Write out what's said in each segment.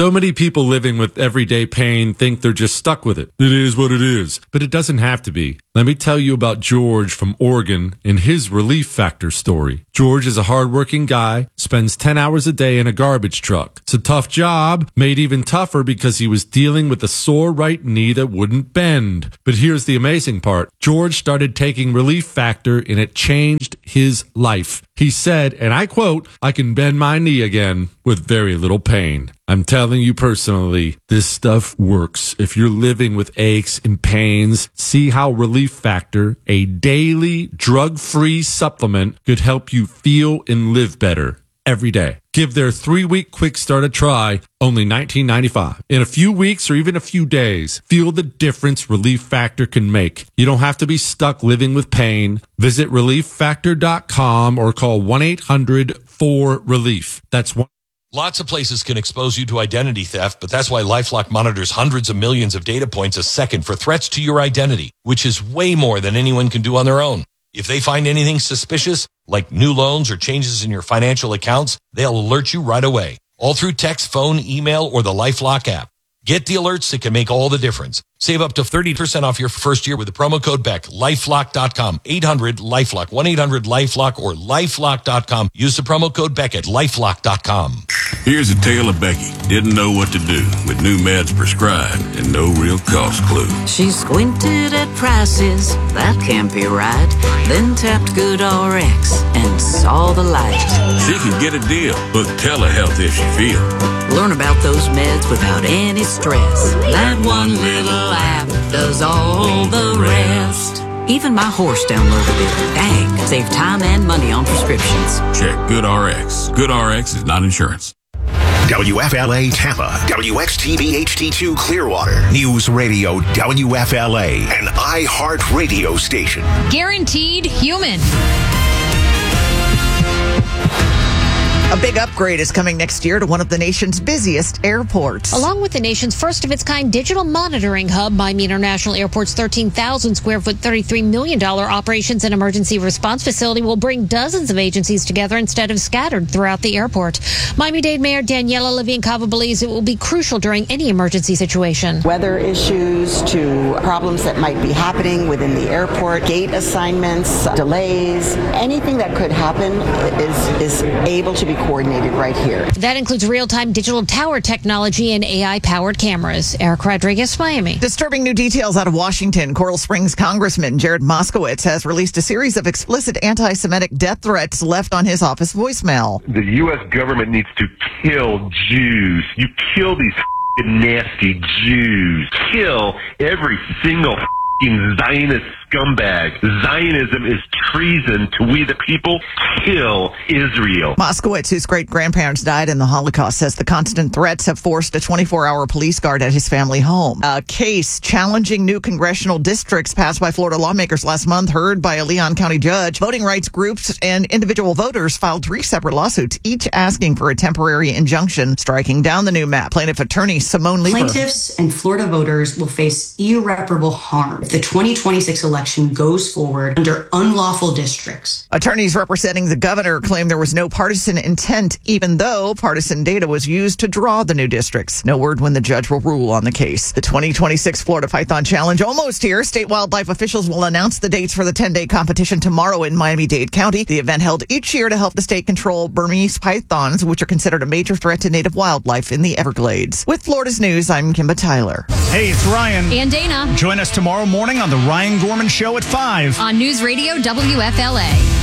So many people living with everyday pain think they're just stuck with it. It is what it is. But it doesn't have to be. Let me tell you about George from Oregon and his Relief Factor story. George is a hardworking guy, spends 10 hours a day in a garbage truck. It's a tough job, made even tougher because he was dealing with a sore right knee that wouldn't bend. But here's the amazing part. George started taking Relief Factor and it changed his life. He said, and I quote, "I can bend my knee again with very little pain." I'm telling you personally, this stuff works. If you're living with aches and pains, see how Relief Factor, a daily drug-free supplement, could help you feel and live better every day. Give their 3-week quick start a try, only $19.95. In a few weeks or even a few days, feel the difference Relief Factor can make. You don't have to be stuck living with pain. Visit ReliefFactor.com or call 1-800-4RELIEF. That's one. Lots of places can expose you to identity theft, but that's why LifeLock monitors hundreds of millions of data points a second for threats to your identity, which is way more than anyone can do on their own. If they find anything suspicious, like new loans or changes in your financial accounts, they'll alert you right away, all through text, phone, email, or the LifeLock app. Get the alerts that can make all the difference. Save up to 30% off your first year with the promo code BECK. LifeLock.com. 800-LifeLock. 1-800-LifeLock or LifeLock.com. Use the promo code BECK at LifeLock.com. Here's a tale of Becky. Didn't know what to do with new meds prescribed and no real cost clue. She squinted at prices, that can't be right. Then tapped GoodRx and saw the light. She can get a deal. Book telehealth if she feels. Learn about those meds without any stress. That one little app does all the rest. Even my horse downloaded it. Dang, save time and money on prescriptions. Check GoodRx. GoodRx is not insurance. WFLA Tampa, WXTV HD2 Clearwater, News Radio WFLA, an iHeart radio station. Guaranteed human. A big upgrade is coming next year to one of the nation's busiest airports. Along with the nation's first of its kind digital monitoring hub, Miami International Airport's 13,000 square foot, $33 million operations and emergency response facility will bring dozens of agencies together instead of scattered throughout the airport. Miami-Dade Mayor Daniela Levine Cava believes it will be crucial during any emergency situation. Weather issues to problems that might be happening within the airport, gate assignments, delays, anything that could happen is able to be coordinated right here. That includes real-time digital tower technology and AI-powered cameras. Eric Rodriguez, Miami. Disturbing new details out of Washington. Coral Springs Congressman Jared Moskowitz has released a series of explicit anti-Semitic death threats left on his office voicemail. The U.S. government needs to kill Jews. You kill these nasty Jews. Kill every single Zionist scumbag. Zionism is treason to we the people. Kill Israel. Moskowitz, whose great-grandparents died in the Holocaust, says the constant threats have forced a 24-hour police guard at his family home. A case challenging new congressional districts passed by Florida lawmakers last month, heard by a Leon County judge. Voting rights groups and individual voters filed 3 separate lawsuits, each asking for a temporary injunction, striking down the new map. Plaintiff attorney Simone Lieber. Plaintiffs and Florida voters will face irreparable harm if the 2026 election goes forward under unlawful districts. Attorneys representing the governor claim there was no partisan intent, even though partisan data was used to draw the new districts. No word when the judge will rule on the case. The 2026 Florida Python Challenge almost here. State wildlife officials will announce the dates for the 10-day competition tomorrow in Miami-Dade County. The event held each year to help the state control Burmese pythons, which are considered a major threat to native wildlife in the Everglades. With Florida's News, I'm Kimba Tyler. Hey, it's Ryan. And Dana. Join us tomorrow morning on the Ryan Gorman Show at 5 on News Radio WFLA.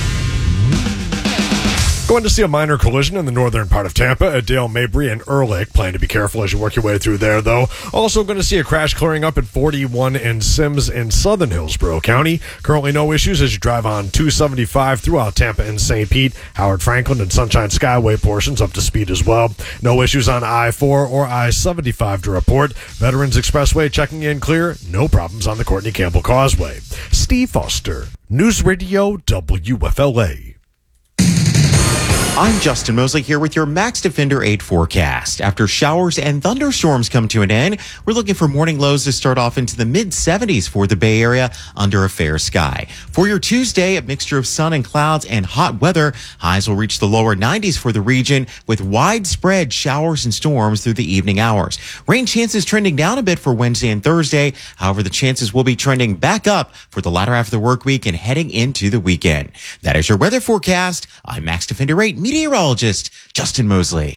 Going to see a minor collision in the northern part of Tampa at Dale Mabry and Ehrlich. Plan to be careful as you work your way through there, though. Also going to see a crash clearing up at 41 and Sims in southern Hillsborough County. Currently no issues as you drive on 275 throughout Tampa and St. Pete. Howard Franklin and Sunshine Skyway portions up to speed as well. No issues on I-4 or I-75 to report. Veterans Expressway checking in clear. No problems on the Courtney Campbell Causeway. Steve Foster, News Radio WFLA. I'm Justin Mosley here with your Max Defender 8 forecast. After showers and thunderstorms come to an end, we're looking for morning lows to start off into the mid-70s for the Bay Area under a fair sky. For your Tuesday, a mixture of sun and clouds and hot weather. Highs will reach the lower 90s for the region with widespread showers and storms through the evening hours. Rain chances trending down a bit for Wednesday and Thursday. However, the chances will be trending back up for the latter half of the work week and heading into the weekend. That is your weather forecast. I'm Max Defender 8 meteorologist Justin Mosley.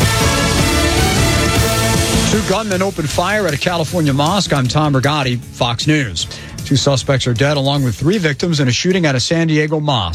2 gunmen opened fire at a California mosque. I'm Tom Rigotti, Fox News. 2 suspects are dead along with 3 victims in a shooting at a San Diego mosque.